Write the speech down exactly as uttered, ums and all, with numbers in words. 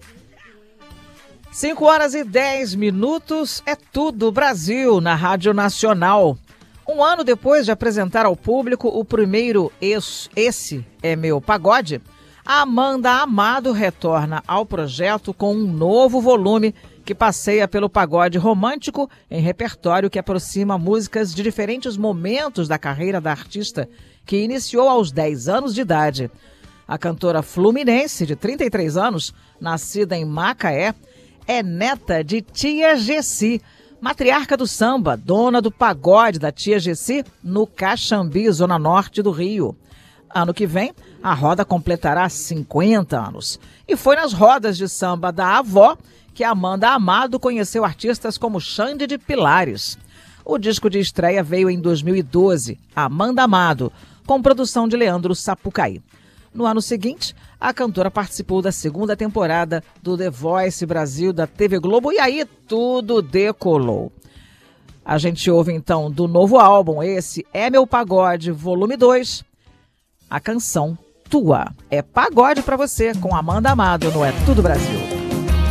cinco horas e dez minutos, é tudo Brasil na Rádio Nacional. Um ano depois de apresentar ao público o primeiro Esse é Meu Pagode, a Amanda Amado retorna ao projeto com um novo volume que passeia pelo pagode romântico em repertório que aproxima músicas de diferentes momentos da carreira da artista, que iniciou aos dez anos de idade. A cantora fluminense, de trinta e três anos, nascida em Macaé, é neta de Tia Gessi, matriarca do samba, dona do pagode da Tia Gessi, no Caxambi, zona norte do Rio. Ano que vem, a roda completará cinquenta anos. E foi nas rodas de samba da avó que Amanda Amado conheceu artistas como Xande de Pilares. O disco de estreia veio em dois mil e doze, Amanda Amado, com produção de Leandro Sapucaí. No ano seguinte, a cantora participou da segunda temporada do The Voice Brasil da T V Globo e aí tudo decolou. A gente ouve então do novo álbum, Esse é Meu Pagode, volume dois, a canção Tua. É pagode pra você com Amanda Amado no É Tudo Brasil.